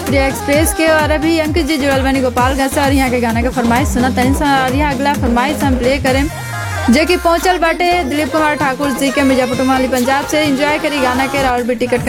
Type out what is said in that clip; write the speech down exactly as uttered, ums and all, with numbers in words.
Bhojpuri express के। और अभी अंकित जी जुड़ल बनी गोपालगंज से और यहाँ के गाना के फरमाइश सुना तनी सा। और यहाँ अगला फरमाइश हम प्ले करें जो कि पहुंचल बाटे दिलीप कुमार ठाकुर जी के मिर्जापुर टुमाली पंजाब से। एंजॉय करी गाना के और भी टिकट